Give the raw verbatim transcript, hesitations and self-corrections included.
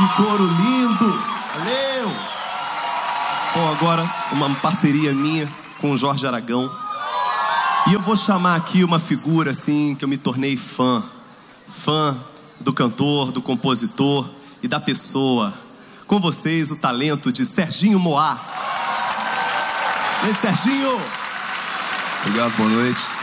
Que coro lindo! Valeu! Bom, agora uma parceria minha com o Jorge Aragão. E eu vou chamar aqui uma figura assim que eu me tornei fã. Fã do cantor, do compositor e da pessoa. Com vocês, o talento de Serginho Moá. Vem, Serginho! Obrigado, boa noite.